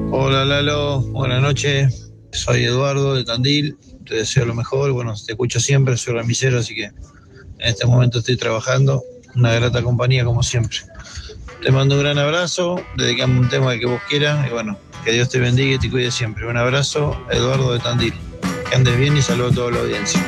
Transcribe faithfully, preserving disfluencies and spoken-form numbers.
Hola Lalo, buenas noches. Soy Eduardo de Tandil. Te deseo lo mejor. Bueno, te escucho siempre, soy remisero, así que en este momento estoy trabajando. Una grata compañía como siempre. Te mando un gran abrazo, dedicame un tema al que vos quieras y bueno, que Dios te bendiga y te cuide siempre. Un abrazo, Eduardo de Tandil. Que andes bien y saludo a toda la audiencia.